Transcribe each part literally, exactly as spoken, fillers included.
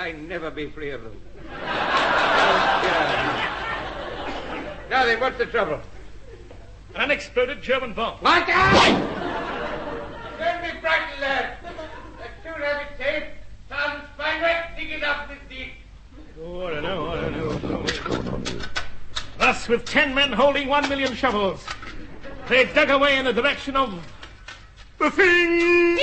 I never be free of them. Oh, yeah. Now then, what's the trouble? An unexploded German bomb. What? Ah! Don't be frightened, lad. The two rabbit tape. Sounds fine, right? Dig it up this deep. Oh, I don't know, I don't know. Thus, with ten men holding one million shovels, they dug away in the direction of the thing.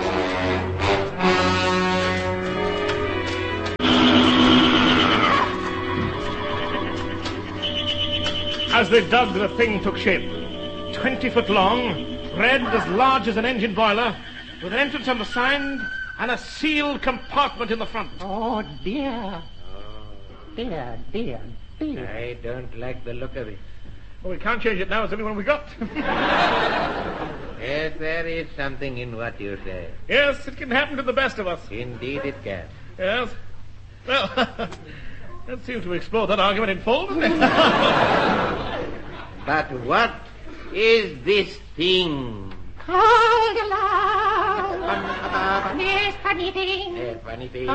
As they dug, the thing took shape. Twenty foot long, red as large as an engine boiler, with an entrance on the side and a sealed compartment in the front. Oh, dear. Dear, dear, dear. I don't like the look of it. Well, we can't change it now. It's the only one we got. Yes, there is something in what you say. Yes, it can happen to the best of us. Indeed it can. Yes. Well, that seems to explore that argument in full, doesn't it? But what is this thing? Yes, funny thing. A funny thing.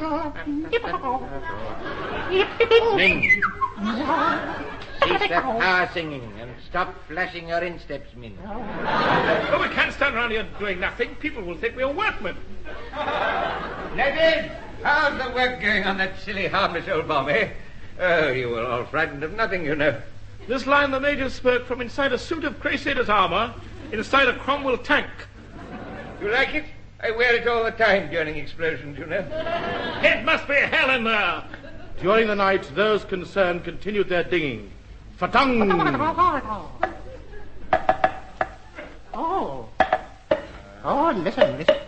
Sing. Cease that power singing and stop flashing your insteps, Min. Oh, we can't stand around here doing nothing. People will think we're workmen. Ladies, how's the work going on that silly, harmless old bomb, eh? Oh, you were all frightened of nothing, you know. This line the Major spoke from inside a suit of Crusaders' armor, inside a Cromwell tank. You like it? I wear it all the time during explosions, you know. It must be hell in there. During the night, those concerned continued their digging. Fatung! Oh. Oh, listen, listen.